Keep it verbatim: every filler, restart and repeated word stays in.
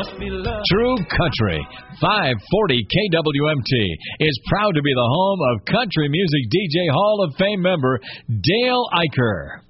must be love. True Country, five forty K W M T, is proud to be the home of country music D J Hall of Fame member Dale Eicher.